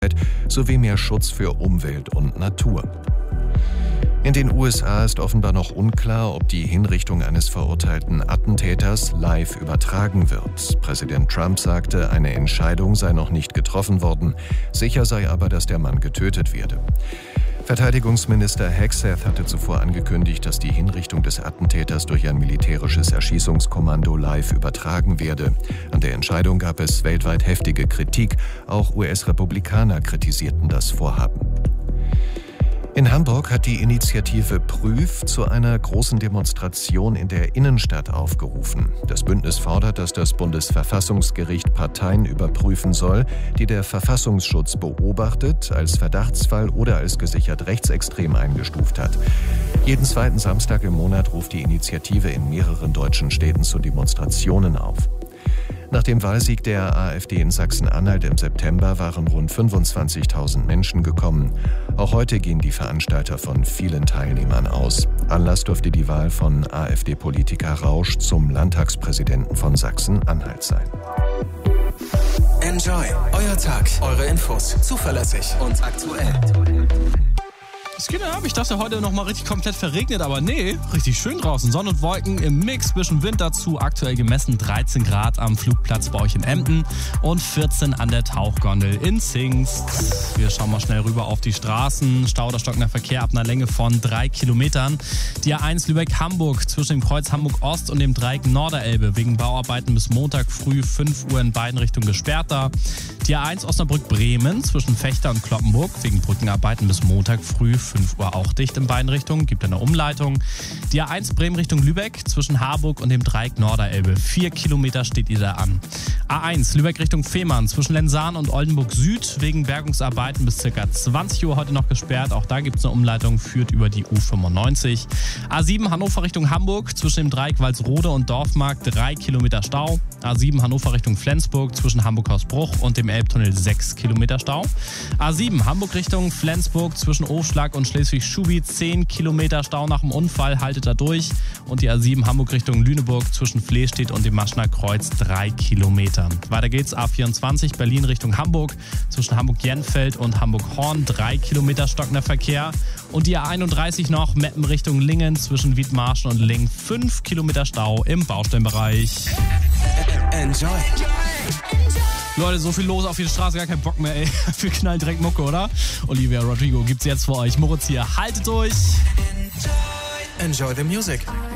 sowie mehr Schutz für Umwelt und Natur. In den USA ist offenbar noch unklar, ob die Hinrichtung eines verurteilten Attentäters live übertragen wird. Präsident Trump sagte, eine Entscheidung sei noch nicht getroffen worden. Sicher sei aber, dass der Mann getötet werde. Verteidigungsminister Hegseth hatte zuvor angekündigt, dass die Hinrichtung des Attentäters durch ein militärisches Erschießungskommando live übertragen werde. An der Entscheidung gab es weltweit heftige Kritik. Auch US-Republikaner kritisierten das Vorhaben. In Hamburg hat die Initiative Prüf zu einer großen Demonstration in der Innenstadt aufgerufen. Das Bündnis fordert, dass das Bundesverfassungsgericht Parteien überprüfen soll, die der Verfassungsschutz beobachtet, als Verdachtsfall oder als gesichert rechtsextrem eingestuft hat. Jeden zweiten Samstag im Monat ruft die Initiative in mehreren deutschen Städten zu Demonstrationen auf. Nach dem Wahlsieg der AfD in Sachsen-Anhalt im September waren rund 25.000 Menschen gekommen. Auch heute gehen die Veranstalter von vielen Teilnehmern aus. Anlass dürfte die Wahl von AfD-Politiker Rausch zum Landtagspräsidenten von Sachsen-Anhalt sein. Enjoy, euer Tag, eure Infos, zuverlässig und aktuell. Es geht ab. Ich dachte, heute noch mal richtig komplett verregnet, aber nee, richtig schön draußen. Sonne und Wolken im Mix, bisschen Wind dazu. Aktuell gemessen 13 Grad am Flugplatz bei euch in Emden und 14 an der Tauchgondel in Zingst. Wir schauen mal schnell rüber auf die Straßen. Stau oder stockender Verkehr ab einer Länge von 3 Kilometern. Die A1 Lübeck-Hamburg zwischen dem Kreuz Hamburg-Ost und dem Dreieck Norderelbe wegen Bauarbeiten bis Montag früh 5 Uhr in beiden Richtungen gesperrt da. Die A1 Osnabrück-Bremen zwischen Fechter und Kloppenburg wegen Brückenarbeiten bis Montag früh 5 Uhr auch dicht in beiden Richtungen, gibt eine Umleitung. Die A1 Bremen Richtung Lübeck zwischen Harburg und dem Dreieck Norderelbe. 4 Kilometer steht ihr da an. A1 Lübeck Richtung Fehmarn zwischen Lensahn und Oldenburg Süd wegen Bergungsarbeiten bis ca. 20 Uhr heute noch gesperrt. Auch da gibt es eine Umleitung, führt über die U95. A7 Hannover Richtung Hamburg zwischen dem Dreieck Walsrode und Dorfmarkt 3 Kilometer Stau. A7 Hannover Richtung Flensburg zwischen Hamburg-Hausbruch und dem Elbtunnel 6 Kilometer Stau. A7 Hamburg Richtung Flensburg zwischen Ofschlag und Schleswig-Schubi 10 Kilometer Stau nach dem Unfall, haltet da durch. Und die A7 Hamburg Richtung Lüneburg zwischen Flehstedt und dem Maschner Kreuz 3 Kilometer. Weiter geht's A24 Berlin Richtung Hamburg zwischen Hamburg-Jenfeld und Hamburg-Horn 3 Kilometer stockender Verkehr. Und die A31 noch Meppen Richtung Lingen zwischen Wiedmarschen und Lingen 5 Kilometer Stau im Baustellenbereich. Enjoy. Leute, so viel los auf die Straße, gar keinen Bock mehr, ey. Wir knallen direkt Mucke, oder? Olivia Rodrigo gibt's jetzt für euch. Moritz hier, haltet durch. Enjoy the music.